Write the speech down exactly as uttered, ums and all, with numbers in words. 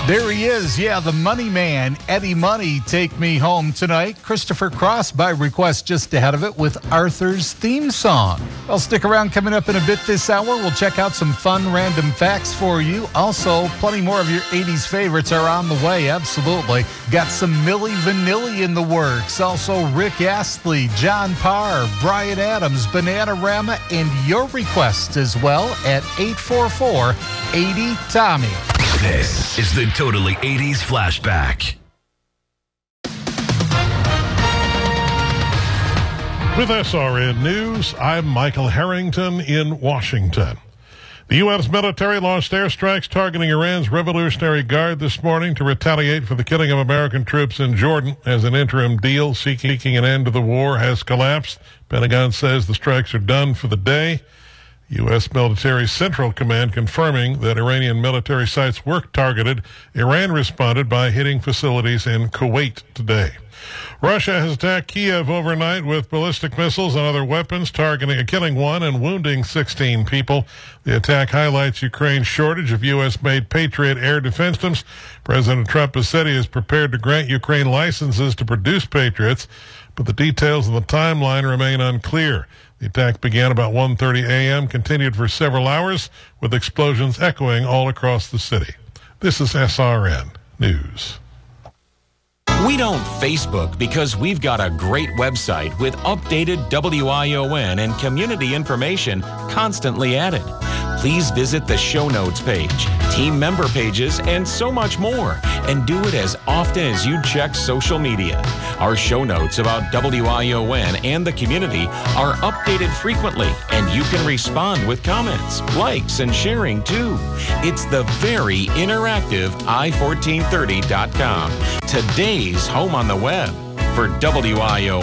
There he is. Yeah, the money man, Eddie Money, Take Me Home Tonight. Christopher Cross, by request, just ahead of it with Arthur's theme song. Well, stick around. Coming up in a bit this hour, we'll check out some fun random facts for you. Also, plenty more of your eighties favorites are on the way. Absolutely. Got some Milli Vanilli in the works. Also, Rick Astley, John Parr, Bryan Adams, Bananarama, and your requests as well at eight four four, eight zero, Tommy. This is the Totally eighties Flashback. With S R N News, I'm Michael Harrington in Washington. The U S military launched airstrikes targeting Iran's Revolutionary Guard this morning to retaliate for the killing of American troops in Jordan as an interim deal seeking an end to the war has collapsed. Pentagon says the strikes are done for the day. U S military Central Command confirming that Iranian military sites were targeted. Iran responded by hitting facilities in Kuwait today. Russia has attacked Kiev overnight with ballistic missiles and other weapons, targeting, killing one and wounding sixteen people. The attack highlights Ukraine's shortage of U S-made Patriot air defense systems. President Trump has said he is prepared to grant Ukraine licenses to produce Patriots, but the details of the timeline remain unclear. The attack began about one thirty a.m., continued for several hours, with explosions echoing all across the city. This is S R N News. We don't Facebook because we've got a great website with updated W I O N and community information constantly added. Please visit the show notes page, team member pages, and so much more. And do it as often as you check social media. Our show notes about W I O N and the community are updated frequently, and you can respond with comments, likes, and sharing too. It's the very interactive i fourteen thirty dot com, today's home on the web for W I O N.